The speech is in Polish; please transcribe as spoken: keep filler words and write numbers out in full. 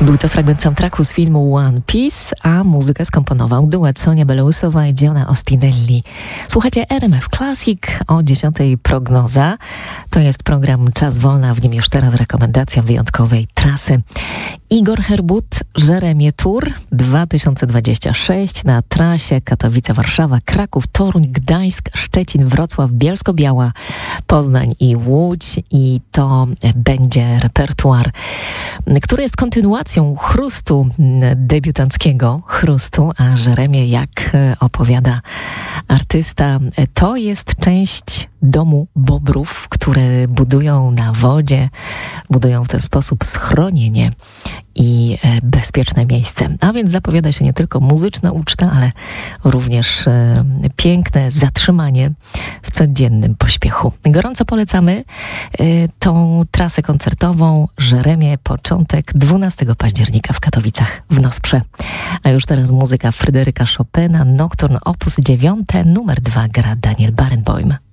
Był to fragment soundtracku z filmu One Piece, a muzykę skomponował duet Sonia Belousowa i Giona Ostinelli. Słuchajcie R M F Classic, o dziesiątej prognoza. To jest program Czas Wolny, a w nim już teraz rekomendacja wyjątkowej trasy. Igor Herbut, Jeremie Tour dwa tysiące dwudziesty szósty na trasie Katowice-Warszawa, Kraków, Toruń, Gdańsk, Szczecin, Wrocław, Bielsko-Biała, Poznań i Łódź. I to będzie repertuar, który jest kontynuacją chrustu debiutanckiego, chrustu, a Jeremie, jak opowiada artysta, to jest część domu bobrów, które budują na wodzie, budują w ten sposób schronienie i bezpieczne miejsce. A więc zapowiada się nie tylko muzyczna uczta, ale również e, piękne zatrzymanie w codziennym pośpiechu. Gorąco polecamy e, tą trasę koncertową Jeremie, początek dwunastego października w Katowicach w Nosprze. A już teraz muzyka Fryderyka Chopina, Nocturne opus dziewięć, numer dwa gra Daniel Barenboim.